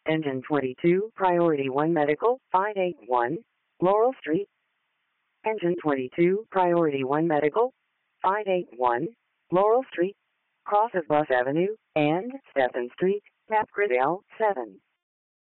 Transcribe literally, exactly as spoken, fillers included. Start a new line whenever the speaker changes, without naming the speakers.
Engine twenty-two, Priority one Medical, five eighty-one, Laurel Street. Engine twenty-two, Priority one Medical, five eighty-one, Laurel Street, cross of Bus Avenue, and Stephen Street, Tapgridale, seven.